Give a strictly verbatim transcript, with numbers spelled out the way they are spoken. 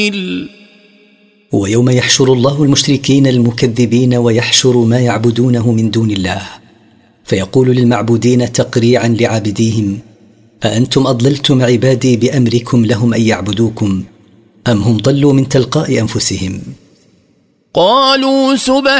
ويوم يحشر الله المشركين المكذبين ويحشر ما يعبدونه من دون الله، فيقول للمعبودين تقريعا لعابديهم: أأنتم أضللتم عبادي بأمركم لهم أن يعبدوكم، أم هم ضلوا من تلقاء أنفسهم؟ قالوا سبحانك